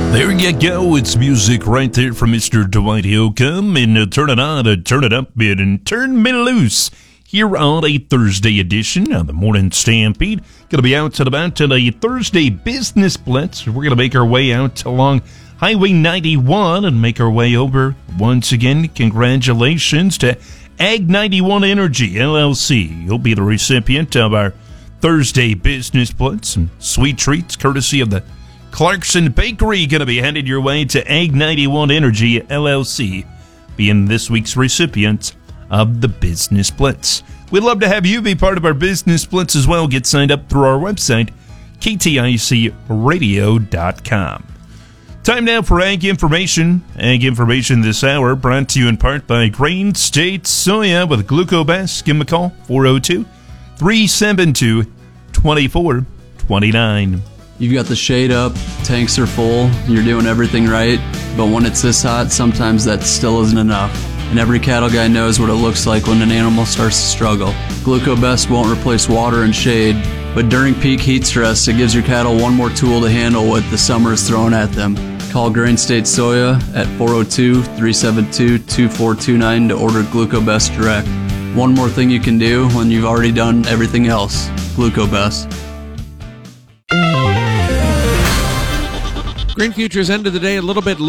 There you go. It's music right there from Mr. Dwight Yoakam. And turn it on, turn it up, and turn me loose. Here on a Thursday edition of the Morning Stampede. Going to be out and about to a Thursday Business Blitz. We're going to make our way out along Highway 91 and make our way over. Once again, congratulations to Ag 91 Energy, LLC. You'll be the recipient of our Thursday Business Blitz. Some sweet treats courtesy of the Clarkson Bakery going to be headed your way to Ag 91 Energy, LLC, being this week's recipient of the Business Blitz. We'd love to have you be part of our Business Blitz as well. Get signed up through our website, kticradio.com. Time now for Ag Information. Ag Information this hour brought to you in part by Grain State Soya with Glucobest. Give them a call, 402-372-2429. You've got the shade up, tanks are full, you're doing everything right, but when it's this hot, sometimes that still isn't enough. And every cattle guy knows what it looks like when an animal starts to struggle. Glucobest won't replace water and shade, but during peak heat stress, it gives your cattle one more tool to handle what the summer is throwing at them. Call Grain State Soya at 402-372-2429 to order Glucobest direct. One more thing you can do when you've already done everything else. Glucobest. Grain futures end of the day a little bit low.